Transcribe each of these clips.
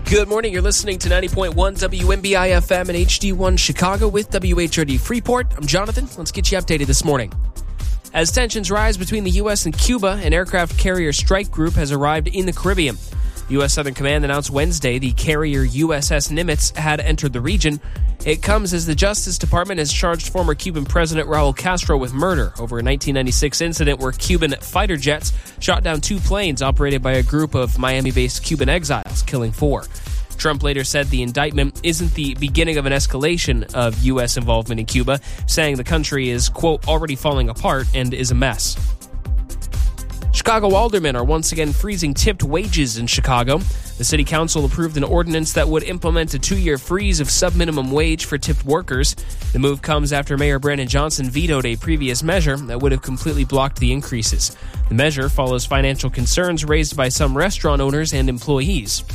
Good morning. You're listening to 90.1 WMBI FM and HD1 Chicago with WHRD Freeport. I'm Jonathan. Let's get you updated this morning. As tensions rise between the U.S. and Cuba, an aircraft carrier strike group has arrived in the Caribbean. U.S. Southern Command announced Wednesday the carrier USS Nimitz had entered the region. It comes as the Justice Department has charged former Cuban President Raul Castro with murder over a 1996 incident where Cuban fighter jets shot down 2 planes operated by a group of Miami-based Cuban exiles, killing 4. Trump later said the indictment isn't the beginning of an escalation of U.S. involvement in Cuba, saying the country is, quote, already falling apart and is a mess. Chicago aldermen are once again freezing tipped wages in Chicago. The city council approved an ordinance that would implement a 2-year freeze of sub-minimum wage for tipped workers. The move comes after Mayor Brandon Johnson vetoed a previous measure that would have completely blocked the increases. The measure follows financial concerns raised by some restaurant owners and employees.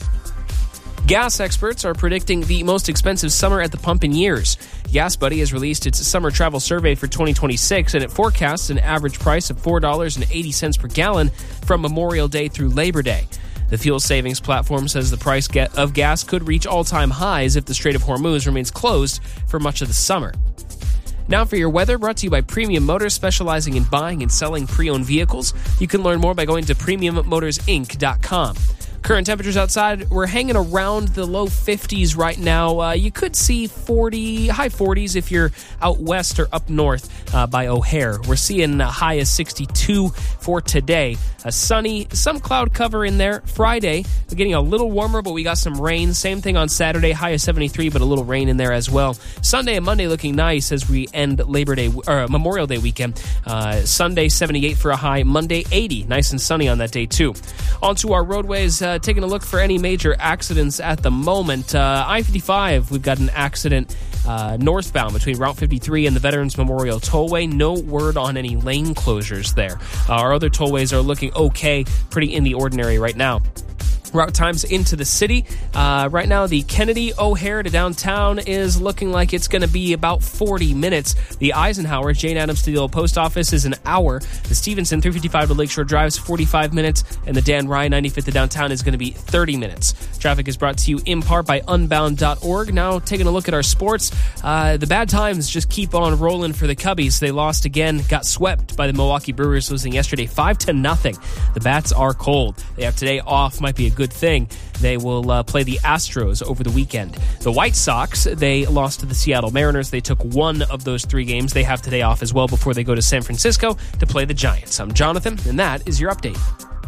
Gas experts are predicting the most expensive summer at the pump in years. Gas Buddy has released its summer travel survey for 2026, and it forecasts an average price of $4.80 per gallon from Memorial Day through Labor Day. The fuel savings platform says the price of gas could reach all-time highs if the Strait of Hormuz remains closed for much of the summer. Now for your weather, brought to you by Premium Motors, specializing in buying and selling pre-owned vehicles. You can learn more by going to PremiumMotorsInc.com. Current temperatures outside, we're hanging around the low 50s right now. You could see high 40s if you're out west or up north by O'Hare. We're seeing a high of 62 for today. Sunny, some cloud cover in there. Friday, we're getting a little warmer, but we got some rain. Same thing on Saturday, high of 73, but a little rain in there as well. Sunday and Monday looking nice as we end Memorial Day weekend. Sunday, 78 for a high. Monday, 80. Nice and sunny on that day, too. Onto our roadways. Taking a look for any major accidents at the moment. I-55, we've got an accident northbound between Route 53 and the Veterans Memorial Tollway. No word on any lane closures there. Our other tollways are looking okay, pretty in the ordinary right now. Route times into the city. Right now, the Kennedy O'Hare to downtown is looking like it's going to be about 40 minutes. The Eisenhower, Jane Addams to the old post office is an hour. The Stevenson 355 to Lakeshore Drive is 45 minutes. And the Dan Ryan 95th to downtown is going to be 30 minutes. Traffic is brought to you in part by Unbound.org. Now, taking a look at our sports. The bad times just keep on rolling for the Cubbies. They lost again, got swept by the Milwaukee Brewers, losing yesterday 5-0. The Bats are cold. They have today off. Might be a good thing. They will play the Astros over the weekend. The White Sox, they lost to the Seattle Mariners. They took one of those 3 games. They have today off as well before they go to San Francisco to play the Giants. I'm Jonathan, and that is your update.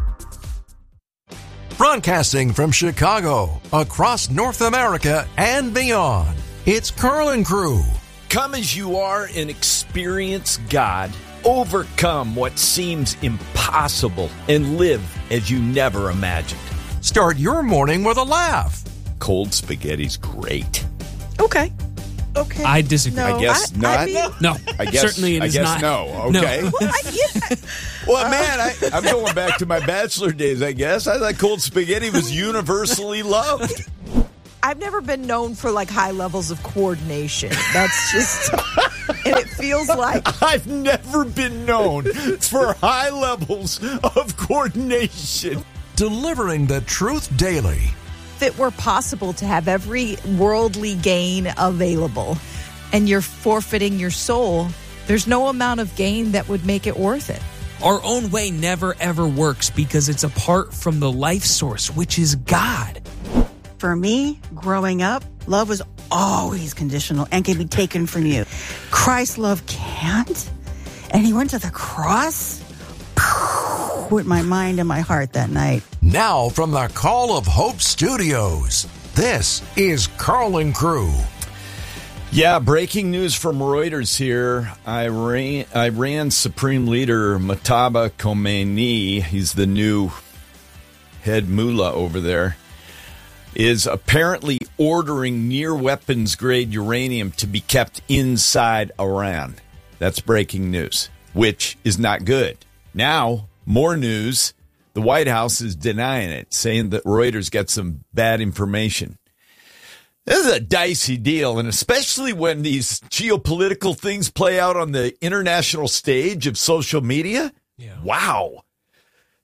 Broadcasting from Chicago, across North America and beyond, it's Carl and Crew. Come as you are and experience God. Overcome what seems impossible and live as you never imagined. Start your morning with a laugh. Cold spaghetti's great. Okay. I disagree. I guess not. No. I guess, Certainly it is not. No. Okay. No. Well, man, I'm going back to my bachelor days, I guess. I thought cold spaghetti was universally loved. I've never been known for like high levels of coordination. That's just, and it feels like I've never been known for high levels of coordination. Delivering the truth daily. if it were possible to have every worldly gain available and you're forfeiting your soul, there's no amount of gain that would make it worth it. Our own way never, ever works because it's apart from the life source, which is God. For me, growing up, love was always conditional and can be taken from you. Christ's love can't. And he went to the cross with my mind and my heart that night. Now from the Call of Hope Studios, this is Carl and Crew. Yeah, breaking news from Reuters here. Iran's Supreme Leader Mojtaba Khomeini, he's the new head mullah over there, is apparently ordering near weapons-grade uranium to be kept inside Iran. That's breaking news, which is not good. Now, more news. The White House is denying it, saying that Reuters got some bad information. This is a dicey deal, and especially when these geopolitical things play out on the international stage of social media. Yeah. Wow.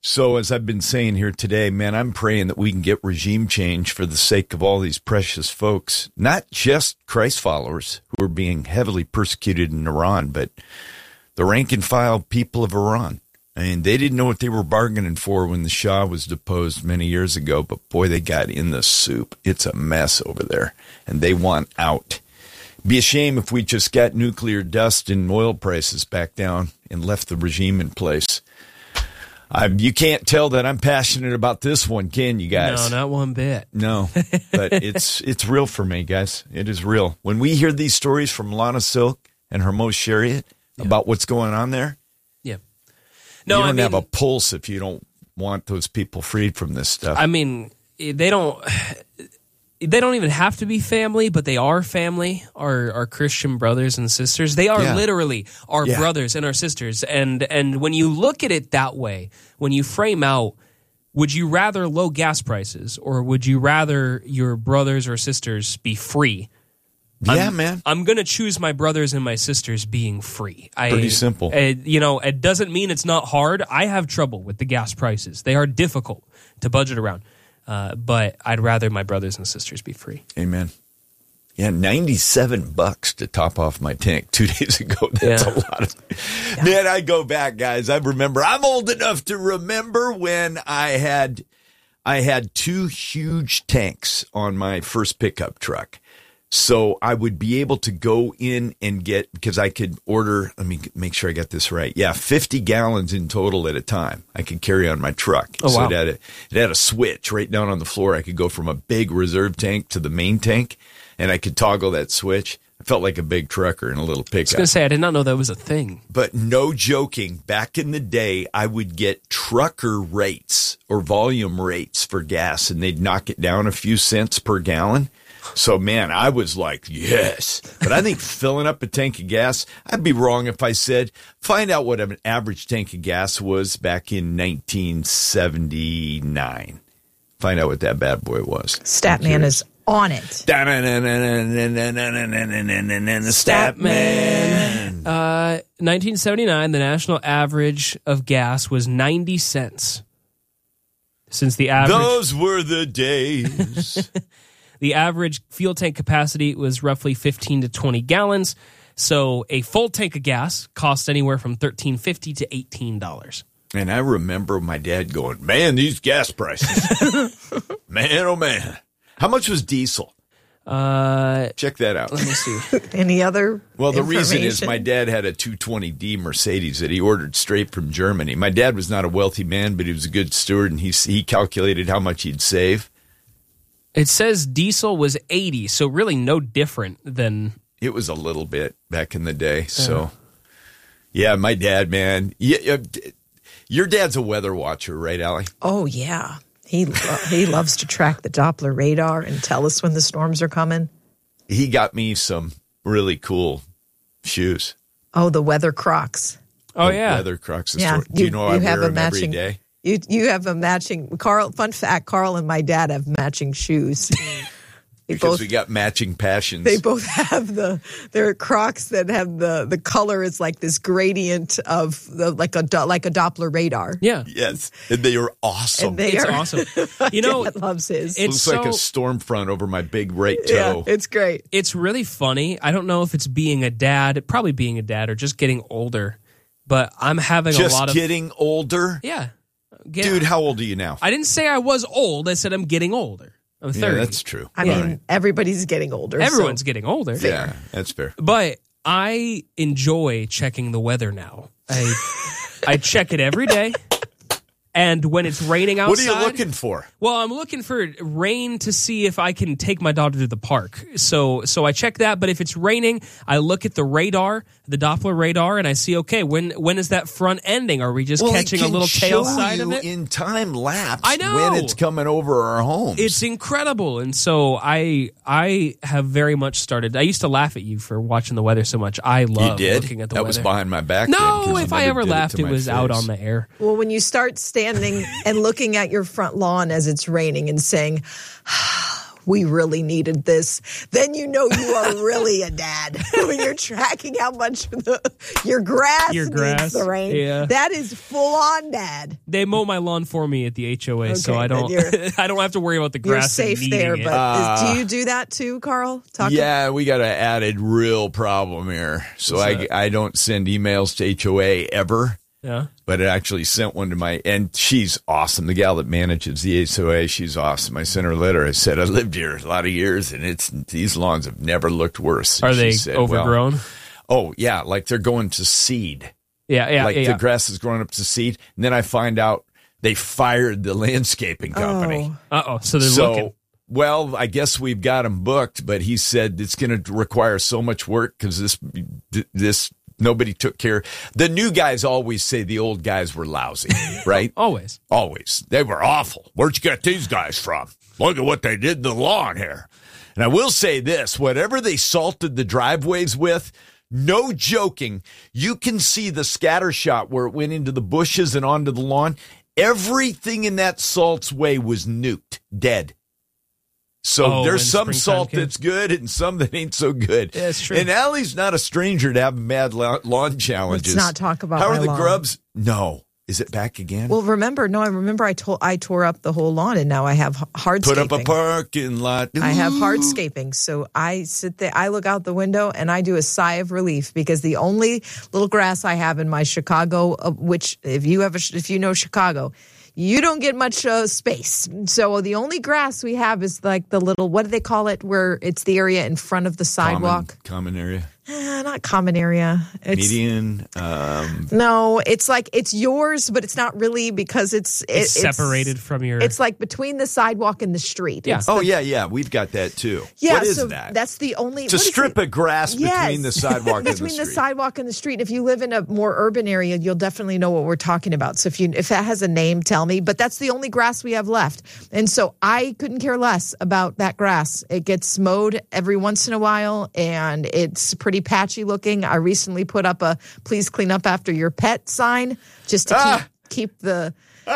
So as I've been saying here today, man, I'm praying that we can get regime change for the sake of all these precious folks, not just Christ followers who are being heavily persecuted in Iran, but the rank and file people of Iran. I mean, they didn't know what they were bargaining for when the Shah was deposed many years ago, but boy, they got in the soup. It's a mess over there, and they want out. Be a shame if we just got nuclear dust and oil prices back down and left the regime in place. You can't tell that I'm passionate about this one, can you guys? No, not one bit. No, but it's real for me, guys. It is real. When we hear these stories from Lana Silk and Hermos Shariat about what's going on there, no, you don't have a pulse if you don't want those people freed from this stuff. I mean, they don't even have to be family, but they are family, our Christian brothers and sisters. They are literally our brothers and our sisters. And when you look at it that way, when you frame out, would you rather low gas prices or would you rather your brothers or sisters be free? Man. I'm going to choose my brothers and my sisters being free. Pretty simple. It doesn't mean it's not hard. I have trouble with the gas prices. They are difficult to budget around. But I'd rather my brothers and sisters be free. Amen. Yeah, $97 to top off my tank 2 days ago. That's a lot of. Man, I go back, guys. I'm old enough to remember when I had 2 huge tanks on my first pickup truck. So I would be able to go in and get, because I could order, let me make sure I got this right. 50 gallons in total at a time I could carry on my truck. Oh, wow. So it had a switch right down on the floor. I could go from a big reserve tank to the main tank, and I could toggle that switch. I felt like a big trucker in a little pickup. I was going to say, I did not know that was a thing. But no joking, back in the day, I would get trucker rates or volume rates for gas, and they'd knock it down a few cents per gallon. So, man, I was like, yes. But I think filling up a tank of gas, I'd be wrong if I said, find out what an average tank of gas was back in 1979. Find out what that bad boy was. Statman is on it. Statman. 1979, the national average of gas was 90 cents. Since the average... Those were the days. The average fuel tank capacity was roughly 15 to 20 gallons. So a full tank of gas cost anywhere from $13.50 to $18. And I remember my dad going, man, these gas prices. Man, oh, man. How much was diesel? Check that out. Let me see. Any other Well, the reason is my dad had a 220D Mercedes that he ordered straight from Germany. My dad was not a wealthy man, but he was a good steward, and he calculated how much he'd save. It says diesel was 80, so really no different than... It was a little bit back in the day. So, yeah, my dad, man. Your dad's a weather watcher, right, Allie? Oh, yeah. He loves to track the Doppler radar and tell us when the storms are coming. He got me some really cool shoes. Oh, the weather Crocs. Oh, yeah. Weather Crocs. Yeah. Do you know I wear them every day? You have a matching, Carl, fun fact, Carl and my dad have matching shoes. Because we got matching passions. They both have they're Crocs that have the color is like this gradient of like a Doppler radar. Yeah. Yes. And they are awesome. It's awesome. You know, Dad loves his. It looks like a storm front over my big right toe. Yeah, it's great. It's really funny. I don't know if it's being a dad, probably being a dad or just getting older, but I'm having a lot of... Just getting older? Yeah. Dude, how old are you now? I didn't say I was old. I said I'm getting older. I'm 30. Yeah, that's true. I mean, everybody's getting older. Everyone's getting older. Yeah, that's fair. But I enjoy checking the weather now. I check it every day. And when it's raining outside... What are you looking for? Well, I'm looking for rain to see if I can take my daughter to the park. So I check that, but if it's raining, I look at the radar, the Doppler radar, and I see, okay, when is that front ending? Are we just catching a little tail side of it? In time lapse I know. when it's coming over our homes. It's incredible. And so I have very much started... I used to laugh at you for watching the weather so much. I love looking at the weather. That was behind my back. No, if I ever laughed, it was out on the air. Well, when you start standing and looking at your front lawn as it's raining and saying, we really needed this. Then you know you are really a dad when you're tracking how much your grass needs the rain. Yeah. That is full on dad. They mow my lawn for me at the HOA, so I don't I don't have to worry about the grass. You're safe there, but do you do that too, Carl? We got an added real problem here. So I don't send emails to HOA ever. Yeah. But I actually sent one to and she's awesome. The gal that manages the HOA, she's awesome. I sent her a letter. I said, I lived here a lot of years, and these lawns have never looked worse. Are they overgrown? Like they're going to seed. The grass is growing up to seed. And then I find out they fired the landscaping company. So they're looking. Well, I guess we've got them booked, but he said it's going to require so much work because this nobody took care. The new guys always say the old guys were lousy, right? Always. They were awful. Where'd you get these guys from? Look at what they did to the lawn here. And I will say this, whatever they salted the driveways with, no joking, you can see the scatter shot where it went into the bushes and onto the lawn. Everything in that salt's way was nuked, dead. So there's some salt that's good and some that ain't so good. Yeah, it's true. And Allie's not a stranger to having bad lawn challenges. Let's not talk about How my are the lawn. grubs? No. Is it back again? Well, I tore up the whole lawn, and now I have hardscaping. Put up a parking lot. I have hardscaping, so I sit there, I look out the window, and I do a sigh of relief because the only little grass I have in my Chicago, which if you know Chicago, you don't get much space. So the only grass we have is like the little, what do they call it, where it's the area in front of the sidewalk? Common area. Not common area. It's, median. No, it's like it's yours, but it's not really because it's separated from your. It's like between the sidewalk and the street. Yeah. We've got that too. Yeah, what is so that? That's the only. It's a strip of grass between the sidewalk and the street. Between the sidewalk and the street. If you live in a more urban area, you'll definitely know what we're talking about. So if that has a name, tell me. But that's the only grass we have left, and so I couldn't care less about that grass. It gets mowed every once in a while, and it's pretty patchy looking. I recently put up a "Please clean up after your pet" sign just to keep the.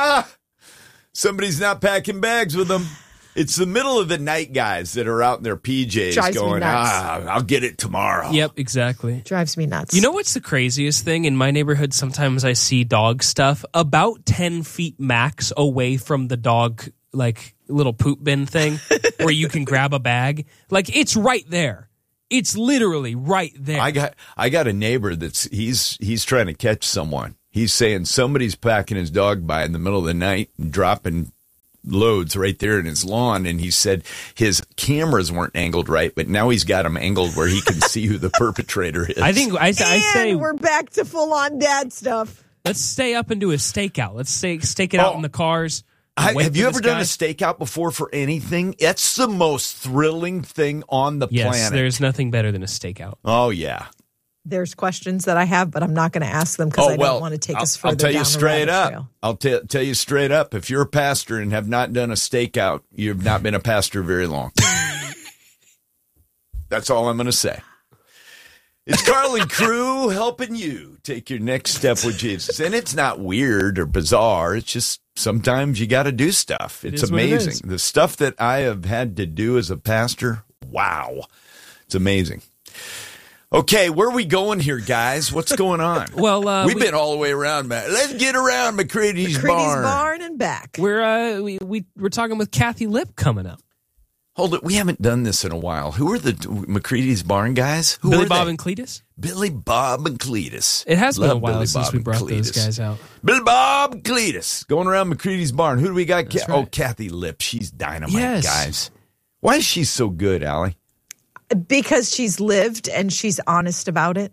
Somebody's not packing bags with them. It's the middle of the night guys that are out in their PJs Drives me going, nuts. I'll get it tomorrow. Yep, exactly. Drives me nuts. You know what's the craziest thing? In my neighborhood, sometimes I see dog stuff about 10 feet max away from the dog, like little poop bin thing where you can grab a bag. Like it's right there. It's literally right there. I got a neighbor he's trying to catch someone. He's saying somebody's packing his dog by in the middle of the night and dropping loads right there in his lawn, and he said his cameras weren't angled right, but now he's got them angled where he can see who the perpetrator is. I think I say we're back to full on dad stuff. Let's stay up and do a stakeout. Let's stake it out in the cars. Have you ever done a stakeout before for anything? It's the most thrilling thing on the planet. Yes, there's nothing better than a stakeout. Oh, yeah. There's questions that I have, but I'm not going to ask them because I don't want to take us further down the rabbit trail. I'll tell you straight up. If you're a pastor and have not done a stakeout, you've not been a pastor very long. That's all I'm going to say. It's Carl and Crew helping you take your next step with Jesus. And it's not weird or bizarre. It's just sometimes you got to do stuff. It's amazing. The stuff that I have had to do as a pastor, wow. It's amazing. Okay, where are we going here, guys? What's going on? Well, we've been all the way around, man. Let's get around McCready's Barn and back. We're talking with Kathy Lipp coming up. Hold it, we haven't done this in a while. Who are the McCready's Barn guys? Billy Bob and Cletus? Billy Bob and Cletus. It has been a while since we brought those guys out. Billy Bob and Cletus going around McCready's Barn. Who do we got? Right. Oh, Kathy Lipp. She's dynamite, guys. Why is she so good, Allie? Because she's lived and she's honest about it.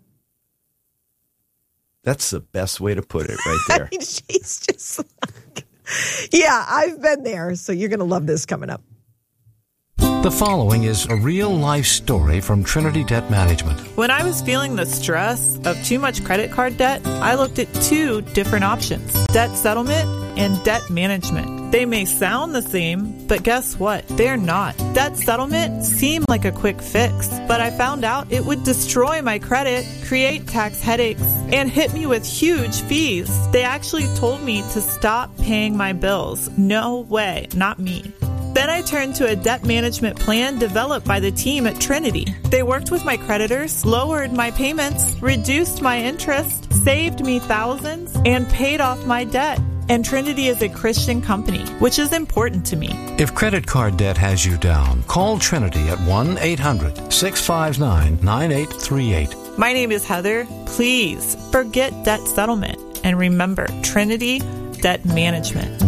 That's the best way to put it right there. I mean, she's just like, yeah, I've been there. So you're going to love this coming up. The following is a real-life story from Trinity Debt Management. When I was feeling the stress of too much credit card debt, I looked at two different options: debt settlement and debt management. They may sound the same, but guess what? They're not. Debt settlement seemed like a quick fix, but I found out it would destroy my credit, create tax headaches, and hit me with huge fees. They actually told me to stop paying my bills. No way, not me. Then I turned to a debt management plan developed by the team at Trinity. They worked with my creditors, lowered my payments, reduced my interest, saved me thousands, and paid off my debt. And Trinity is a Christian company, which is important to me. If credit card debt has you down, call Trinity at 1-800-659-9838. My name is Heather. Please forget debt settlement. And remember, Trinity Debt Management.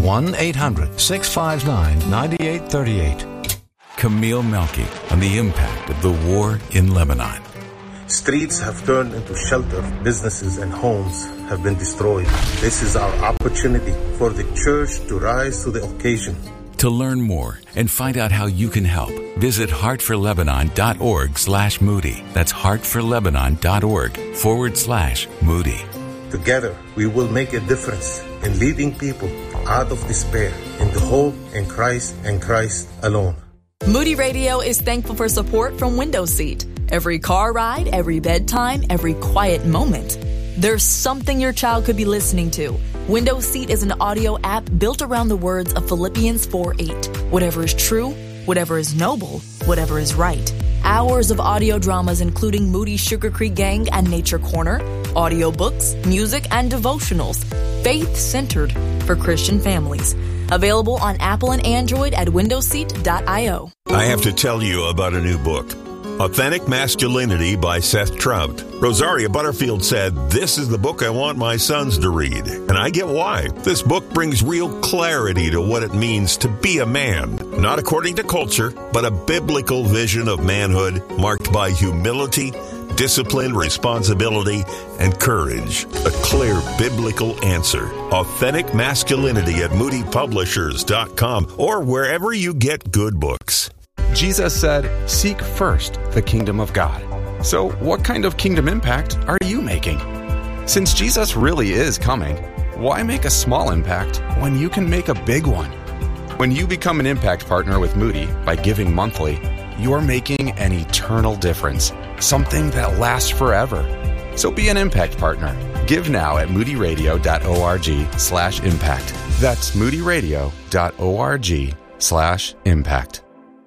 1-800-659-9838. Camille Melky on the impact of the war in Lebanon. Streets have turned into shelter. Businesses and homes have been destroyed. This is our opportunity for the church to rise to the occasion. To learn more and find out how you can help, visit heartforlebanon.org/Moody. That's heartforlebanon.org/Moody. Together, we will make a difference in leading people out of despair into hope in Christ and Christ alone. Moody Radio is thankful for support from Windows Seat. Every car ride, every bedtime, every quiet moment. There's something your child could be listening to. Windows Seat is an audio app built around the words of Philippians 4:8. Whatever is true, whatever is noble, whatever is right. Hours of audio dramas including Moody Sugar Creek Gang and Nature Corner, audiobooks, music, and devotionals. Faith-centered for Christian families. Available on Apple and Android at windowseat.io. I have to tell you about a new book. Authentic Masculinity by Seth Trout. Rosaria Butterfield said, "This is the book I want my sons to read." And I get why. This book brings real clarity to what it means to be a man. Not according to culture, but a biblical vision of manhood marked by humility, discipline, responsibility, and courage. A clear biblical answer. Authentic Masculinity at moodypublishers.com or wherever you get good books. Jesus said, "Seek first the kingdom of God." So what kind of kingdom impact are you making? Since Jesus really is coming, why make a small impact when you can make a big one? When you become an impact partner with Moody by giving monthly, you're making an eternal difference, something that lasts forever. So be an impact partner. Give now at moodyradio.org/impact. That's moodyradio.org/impact.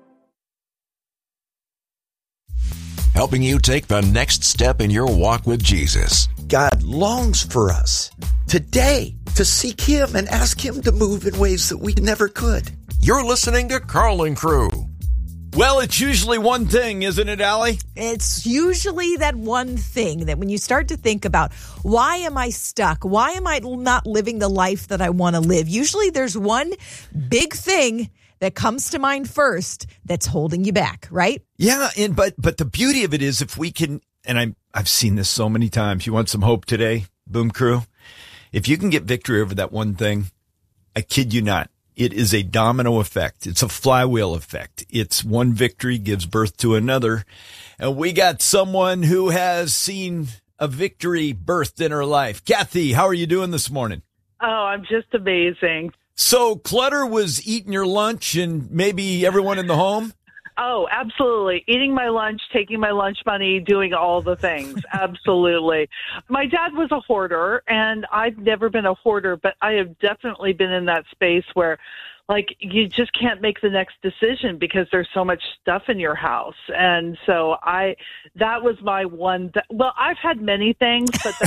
Helping you take the next step in your walk with Jesus. God longs for us today to seek Him and ask Him to move in ways that we never could. You're listening to Carlin Crew. Well, it's usually one thing, isn't it, Allie? It's usually that one thing that when you start to think about, why am I stuck? Why am I not living the life that I want to live? Usually there's one big thing that comes to mind first that's holding you back, right? Yeah, but the beauty of it is if we can, and I've seen this so many times. You want some hope today, Boom Crew? If you can get victory over that one thing, I kid you not, it is a domino effect. It's a flywheel effect. It's one victory gives birth to another. And we got someone who has seen a victory birthed in her life. Kathy, how are you doing this morning? Oh, I'm just amazing. So clutter was eating your lunch and maybe everyone in the home? Oh, absolutely. Eating my lunch, taking my lunch money, doing all the things. Absolutely. My dad was a hoarder, and I've never been a hoarder, but I have definitely been in that space where, like, you just can't make the next decision because there's so much stuff in your house. And so that was my one. Well, I've had many things, but